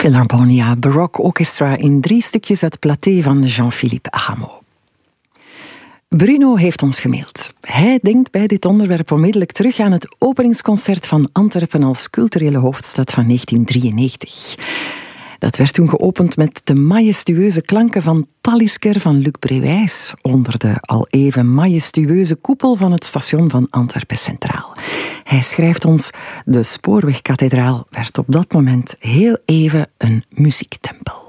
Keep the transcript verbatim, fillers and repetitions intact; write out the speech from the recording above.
Philharmonia Baroque Orchestra in drie stukjes uit Platé van Jean-Philippe Rameau. Bruno heeft ons gemaild. Hij denkt bij dit onderwerp onmiddellijk terug aan het openingsconcert van Antwerpen als culturele hoofdstad van negentien drieënnegentig. Dat werd toen geopend met de majestueuze klanken van Talisker van Luc Brewijs onder de al even majestueuze koepel van het station van Antwerpen Centraal. Hij schrijft ons: de Spoorwegkathedraal werd op dat moment heel even een muziektempel.